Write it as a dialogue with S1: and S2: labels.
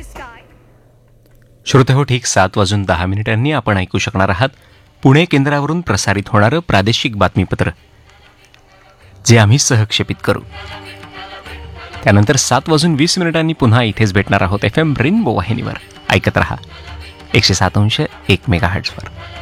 S1: श्रोतेहो, ठीक 7:10 आपण ऐकू शकणार आहात पुणे केंद्रावरून प्रसारित होणारं प्रादेशिक बातमीपत्र, जे आम्ही सहक्षेपित करू. त्यानंतर 7:20 पुन्हा इथेच भेटणार आहोत FM रेनबो वाहिनीवर. ऐकत रहा 107.1 मेगाहर्ट्झवर.